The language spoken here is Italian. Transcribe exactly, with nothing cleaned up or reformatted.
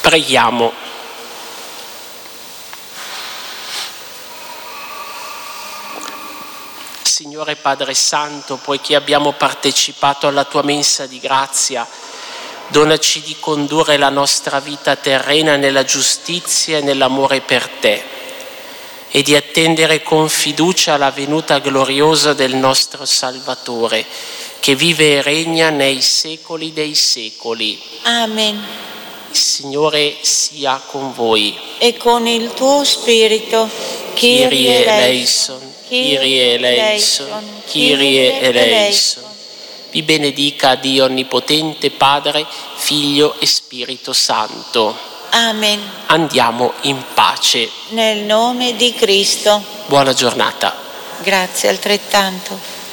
Preghiamo. Signore Padre Santo, poiché abbiamo partecipato alla tua mensa di grazia, donaci di condurre la nostra vita terrena nella giustizia e nell'amore per te e di attendere con fiducia la venuta gloriosa del nostro Salvatore, che vive e regna nei secoli dei secoli. Amen. Il Signore sia con voi. E con il tuo spirito. Kyrie eleison, Kyrie eleison, Kyrie eleison. Vi benedica Dio Onnipotente, Padre, Figlio e Spirito Santo. Amen. Andiamo in pace. Nel nome di Cristo. Buona giornata. Grazie altrettanto.